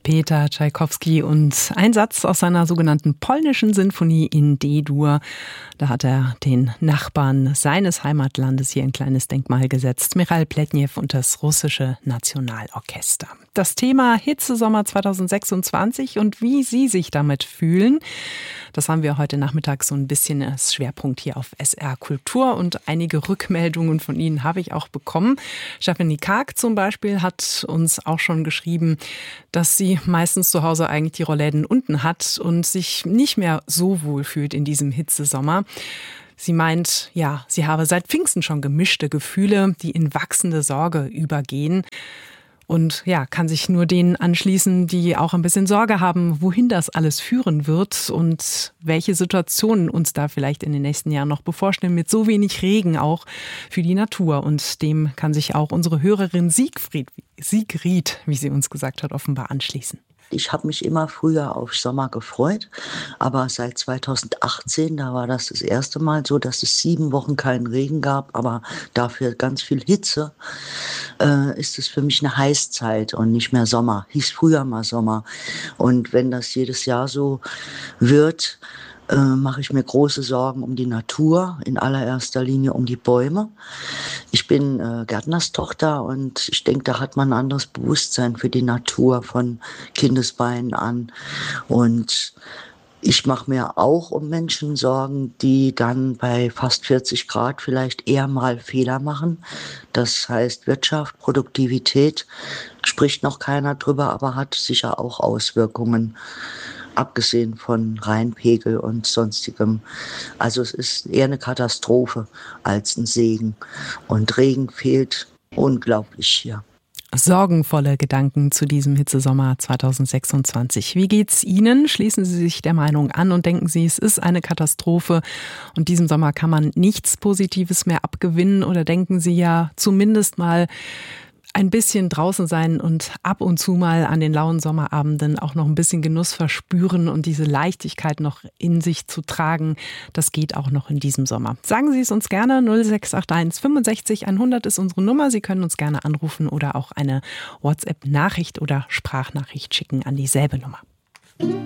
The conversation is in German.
Peter Tschaikowski und ein Satz aus seiner sogenannten polnischen Sinfonie in D-Dur. Da hat er den Nachbarn seines Heimatlandes hier ein kleines Denkmal gesetzt. Michal Pletnew und das russische Nationalorchester. Das Thema Hitzesommer 2026 und wie Sie sich damit fühlen, das haben wir heute Nachmittag so ein bisschen als Schwerpunkt hier auf SR Kultur und einige Rückmeldungen von Ihnen habe ich auch bekommen. Stephanie Karg zum Beispiel hat uns auch schon geschrieben, dass sie meistens zu Hause eigentlich die Rollläden unten hat und sich nicht mehr so wohl fühlt in diesem Hitzesommer. Sie meint, ja, sie habe seit Pfingsten schon gemischte Gefühle, die in wachsende Sorge übergehen. Und ja, kann sich nur denen anschließen, die auch ein bisschen Sorge haben, wohin das alles führen wird und welche Situationen uns da vielleicht in den nächsten Jahren noch bevorstehen, mit so wenig Regen auch für die Natur. Und dem kann sich auch unsere Hörerin Sigrid, wie sie uns gesagt hat, offenbar anschließen. Ich habe mich immer früher auf Sommer gefreut, aber seit 2018, da war das erste Mal so, dass es 7 Wochen keinen Regen gab, aber dafür ganz viel Hitze, ist es für mich eine Heißzeit und nicht mehr Sommer. Hieß früher mal Sommer. Und wenn das jedes Jahr so wird, mache ich mir große Sorgen um die Natur, in allererster Linie um die Bäume. Ich bin Gärtnerstochter und ich denke, da hat man ein anderes Bewusstsein für die Natur von Kindesbeinen an. Und ich mache mir auch um Menschen Sorgen, die dann bei fast 40 Grad vielleicht eher mal Fehler machen. Das heißt Wirtschaft, Produktivität, spricht noch keiner drüber, aber hat sicher auch Auswirkungen. Abgesehen von Rheinpegel und sonstigem. Also es ist eher eine Katastrophe als ein Segen. Und Regen fehlt unglaublich hier. Sorgenvolle Gedanken zu diesem Hitzesommer 2026. Wie geht's Ihnen? Schließen Sie sich der Meinung an und denken Sie, es ist eine Katastrophe und diesem Sommer kann man nichts Positives mehr abgewinnen? Oder denken Sie ja zumindest mal ein bisschen draußen sein und ab und zu mal an den lauen Sommerabenden auch noch ein bisschen Genuss verspüren und diese Leichtigkeit noch in sich zu tragen, das geht auch noch in diesem Sommer. Sagen Sie es uns gerne, 0681 65 100 ist unsere Nummer. Sie können uns gerne anrufen oder auch eine WhatsApp-Nachricht oder Sprachnachricht schicken an dieselbe Nummer.